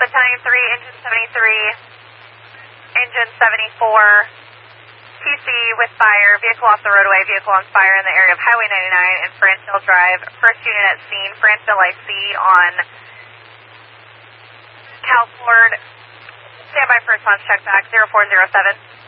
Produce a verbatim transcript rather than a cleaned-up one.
Battalion three, Engine seventy-three, Engine seventy-four, T C with fire, vehicle off the roadway, vehicle on fire in the area of Highway ninety-nine and Franceville Drive. First unit at scene, Franceville I C on Cal Ford. Stand by for response check back, zero four zero seven.